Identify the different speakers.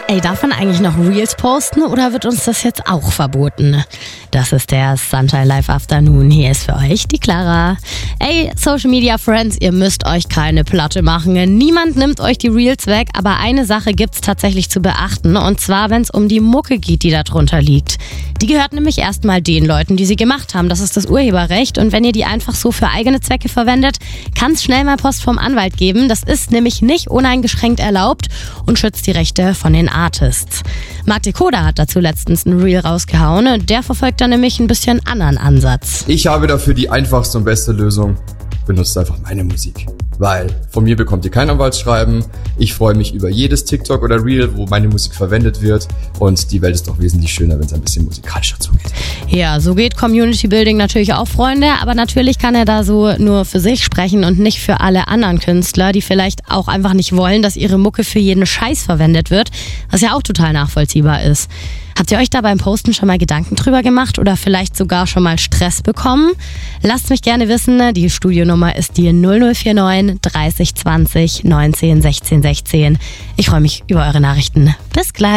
Speaker 1: Ey, darf man eigentlich noch Reels posten oder wird uns das jetzt auch verboten? Das ist der Sunshine Live Afternoon. Hier ist für euch die Clara. Ey, Social Media Friends, ihr müsst euch keine Platte machen. Niemand nimmt euch die Reels weg, aber eine Sache gibt's tatsächlich zu beachten. Und zwar, wenn es um die Mucke geht, die da drunter liegt. Die gehört nämlich erstmal den Leuten, die sie gemacht haben. Das ist das Urheberrecht. Und wenn ihr die einfach so für eigene Zwecke verwendet, kann es schnell mal Post vom Anwalt geben. Das ist nämlich nicht uneingeschränkt erlaubt und schützt die Rechte von den Artists. Marc Decoder hat dazu letztens ein Reel rausgehauen. Der verfolgt da nämlich ein bisschen anderen Ansatz.
Speaker 2: Ich habe dafür die einfachste und beste Lösung. Benutzt einfach meine Musik. Weil von mir bekommt ihr kein Anwaltsschreiben. Ich freue mich über jedes TikTok oder Reel, wo meine Musik verwendet wird. Und die Welt ist doch wesentlich schöner, wenn es ein bisschen musikalischer zugeht.
Speaker 1: Ja, so geht Community Building natürlich auch, Freunde. Aber natürlich kann er da so nur für sich sprechen und nicht für alle anderen Künstler, die vielleicht auch einfach nicht wollen, dass ihre Mucke für jeden Scheiß verwendet wird. Was ja auch total nachvollziehbar ist. Habt ihr euch da beim Posten schon mal Gedanken drüber gemacht oder vielleicht sogar schon mal Stress bekommen? Lasst mich gerne wissen. Die Studionummer ist die 0049 30 20 19 16 16. Ich freue mich über eure Nachrichten. Bis gleich.